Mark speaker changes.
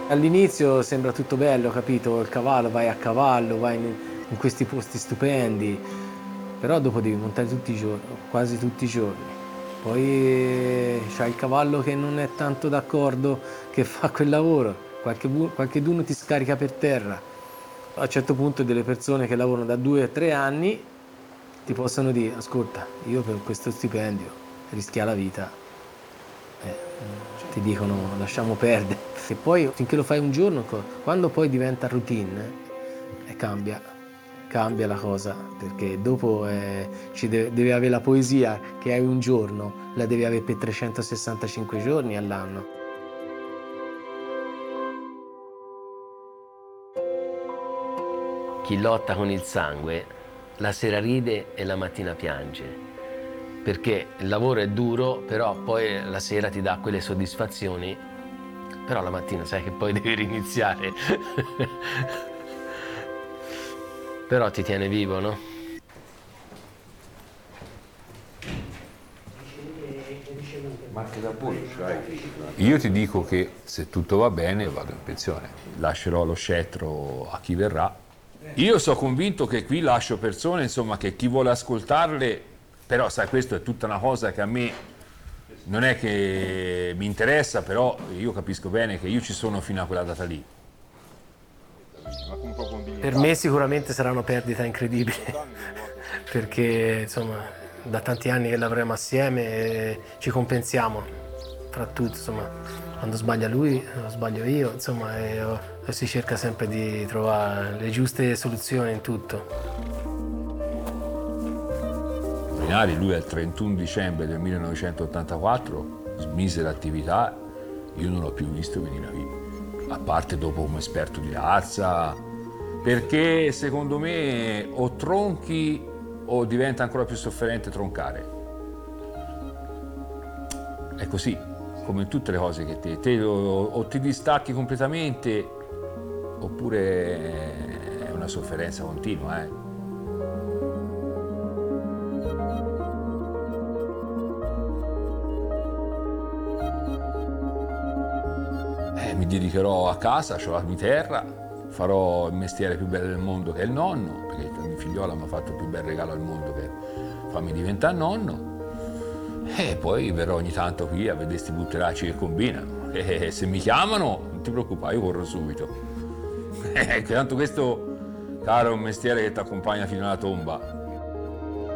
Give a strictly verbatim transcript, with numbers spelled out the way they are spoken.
Speaker 1: All'inizio sembra tutto bello, capito? Il cavallo, vai a cavallo, vai in, in questi posti stupendi, però dopo devi montare tutti i giorni, quasi tutti i giorni. Poi eh, c'hai il cavallo che non è tanto d'accordo che fa quel lavoro, qualche, qualcheduno ti scarica per terra. A un certo punto delle persone che lavorano da due o tre anni ti possono dire, ascolta, io per questo stipendio rischia la vita, eh, ti dicono lasciamo perdere. E poi finché lo fai un giorno, quando poi diventa routine, eh, cambia, cambia la cosa, perché dopo eh, ci deve, deve avere la poesia che hai un giorno, la devi avere per trecentosessantacinque giorni all'anno.
Speaker 2: Chi lotta con il sangue la sera ride e la mattina piange, perché il lavoro è duro, però poi la sera ti dà quelle soddisfazioni, però la mattina sai che poi devi riniziare. Però ti tiene vivo, no?
Speaker 3: Io ti dico che se tutto va bene vado in pensione, lascerò lo scettro a chi verrà. Io sono convinto che qui lascio persone, insomma, che chi vuole ascoltarle, però sai, questo è tutta una cosa che a me non è che mi interessa, però io capisco bene che io ci sono fino a quella data lì.
Speaker 1: Per me sicuramente sarà una perdita incredibile, perché insomma da tanti anni che lavoriamo assieme e ci compensiamo fra tutti, insomma, quando sbaglia lui lo sbaglio io, insomma, e, e si cerca sempre di trovare le giuste soluzioni in tutto.
Speaker 3: Molinari, lui al trentuno dicembre del millenovecentottantaquattro smise l'attività, io non l'ho più visto venire a vita, a parte dopo come esperto di razza, perché secondo me o tronchi o diventa ancora più sofferente troncare. È così, come in tutte le cose che te, te o, o ti distacchi completamente oppure è una sofferenza continua, eh. Eh, mi dedicherò a casa, ho la mia terra, farò il mestiere più bello del mondo che è il nonno, perché mia figliola mi ha fatto il più bel regalo al mondo per farmi diventare nonno. E poi verrò ogni tanto qui a vedere sti butteracci che combinano. E se mi chiamano, non ti preoccupare, io corro subito. Eh, tanto questo, caro, è un mestiere che ti accompagna fino alla tomba.